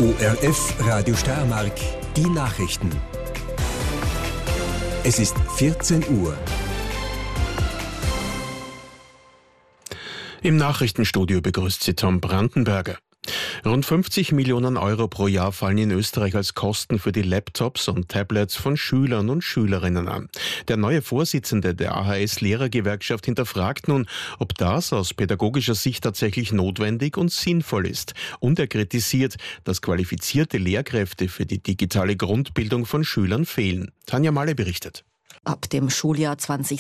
ORF Radio Steiermark, die Nachrichten. Es ist 14 Uhr. Im Nachrichtenstudio begrüßt Sie Tom Brandenberger. Rund 50 Millionen Euro pro Jahr fallen in Österreich als Kosten für die Laptops und Tablets von Schülern und Schülerinnen an. Der neue Vorsitzende der AHS-Lehrergewerkschaft hinterfragt nun, ob das aus pädagogischer Sicht tatsächlich notwendig und sinnvoll ist. Und er kritisiert, dass qualifizierte Lehrkräfte für die digitale Grundbildung von Schülern fehlen. Tanja Malle berichtet. Ab dem Schuljahr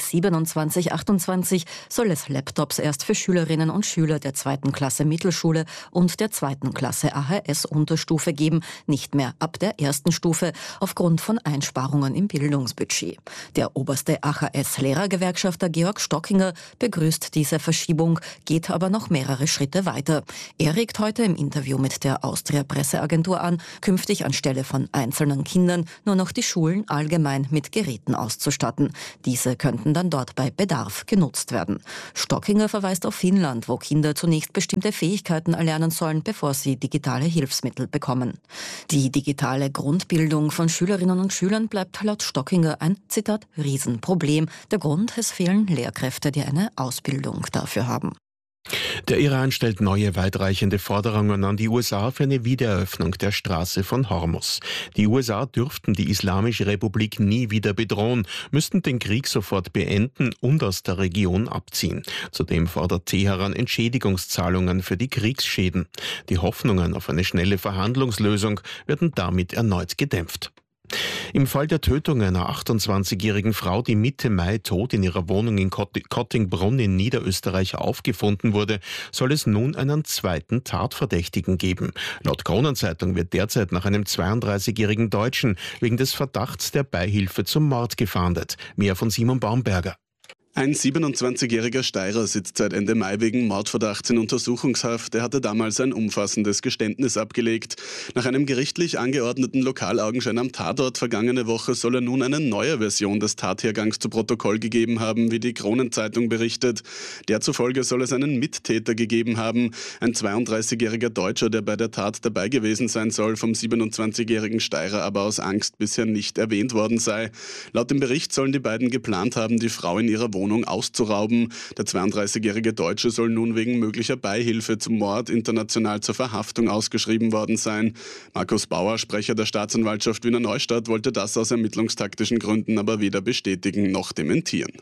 2027/28 soll es Laptops erst für Schülerinnen und Schüler der 2. Klasse Mittelschule und der 2. Klasse AHS-Unterstufe geben, nicht mehr ab der 1. Stufe aufgrund von Einsparungen im Bildungsbudget. Der oberste AHS-Lehrergewerkschafter Georg Stockinger begrüßt diese Verschiebung, geht aber noch mehrere Schritte weiter. Er regt heute im Interview mit der Austria-Presseagentur an, künftig anstelle von einzelnen Kindern nur noch die Schulen allgemein mit Geräten auszustatten. Diese könnten dann dort bei Bedarf genutzt werden. Stockinger verweist auf Finnland, wo Kinder zunächst bestimmte Fähigkeiten erlernen sollen, bevor sie digitale Hilfsmittel bekommen. Die digitale Grundbildung von Schülerinnen und Schülern bleibt laut Stockinger ein, Zitat, Riesenproblem. Der Grund, es fehlen Lehrkräfte, die eine Ausbildung dafür haben. Der Iran stellt neue weitreichende Forderungen an die USA für eine Wiedereröffnung der Straße von Hormuz. Die USA dürften die Islamische Republik nie wieder bedrohen, müssten den Krieg sofort beenden und aus der Region abziehen. Zudem fordert Teheran Entschädigungszahlungen für die Kriegsschäden. Die Hoffnungen auf eine schnelle Verhandlungslösung werden damit erneut gedämpft. Im Fall der Tötung einer 28-jährigen Frau, die Mitte Mai tot in ihrer Wohnung in Kottingbrunn in Niederösterreich aufgefunden wurde, soll es nun einen zweiten Tatverdächtigen geben. Laut Kronenzeitung wird derzeit nach einem 32-jährigen Deutschen wegen des Verdachts der Beihilfe zum Mord gefahndet. Mehr von Simon Baumberger. Ein 27-jähriger Steirer sitzt seit Ende Mai wegen Mordverdachts in Untersuchungshaft. Er hatte damals ein umfassendes Geständnis abgelegt. Nach einem gerichtlich angeordneten Lokalaugenschein am Tatort vergangene Woche soll er nun eine neue Version des Tathergangs zu Protokoll gegeben haben, wie die Kronenzeitung berichtet. Der zufolge soll es einen Mittäter gegeben haben, ein 32-jähriger Deutscher, der bei der Tat dabei gewesen sein soll, vom 27-jährigen Steirer aber aus Angst bisher nicht erwähnt worden sei. Laut dem Bericht sollen die beiden geplant haben, die Frau in ihrer Wohnung auszurauben. Der 32-jährige Deutsche soll nun wegen möglicher Beihilfe zum Mord international zur Verhaftung ausgeschrieben worden sein. Markus Bauer, Sprecher der Staatsanwaltschaft Wiener Neustadt, wollte das aus ermittlungstaktischen Gründen aber weder bestätigen noch dementieren.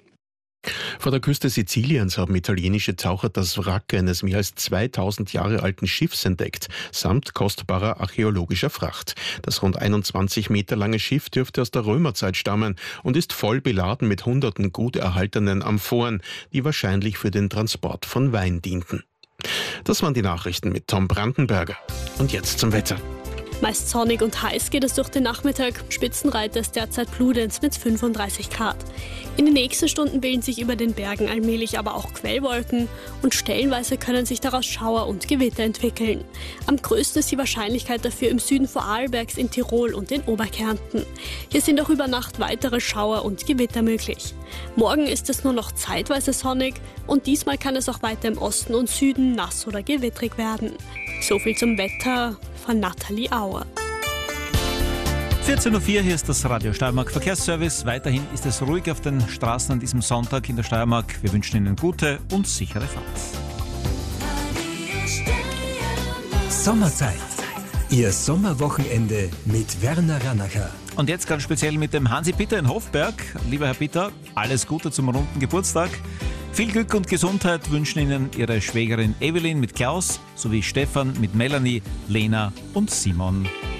Vor der Küste Siziliens haben italienische Taucher das Wrack eines mehr als 2000 Jahre alten Schiffs entdeckt, samt kostbarer archäologischer Fracht. Das rund 21 Meter lange Schiff dürfte aus der Römerzeit stammen und ist voll beladen mit hunderten gut erhaltenen Amphoren, die wahrscheinlich für den Transport von Wein dienten. Das waren die Nachrichten mit Tom Brandenberger. Und jetzt zum Wetter. Meist sonnig und heiß geht es durch den Nachmittag. Spitzenreiter ist derzeit Bludenz mit 35 Grad. In den nächsten Stunden bilden sich über den Bergen allmählich aber auch Quellwolken und stellenweise können sich daraus Schauer und Gewitter entwickeln. Am größten ist die Wahrscheinlichkeit dafür im Süden Vorarlbergs, in Tirol und in Oberkärnten. Hier sind auch über Nacht weitere Schauer und Gewitter möglich. Morgen ist es nur noch zeitweise sonnig und diesmal kann es auch weiter im Osten und Süden nass oder gewittrig werden. So viel zum Wetter von Nathalie Auer. 14.04 Uhr, hier ist das Radio Steiermark Verkehrsservice. Weiterhin ist es ruhig auf den Straßen an diesem Sonntag in der Steiermark. Wir wünschen Ihnen gute und sichere Fahrt. Sommerzeit. Ihr Sommerwochenende mit Werner Ranacher. Und jetzt ganz speziell mit dem Hansi Peter in Hofberg. Lieber Herr Peter, alles Gute zum runden Geburtstag. Viel Glück und Gesundheit wünschen Ihnen Ihre Schwägerin Evelyn mit Klaus sowie Stefan mit Melanie, Lena und Simon.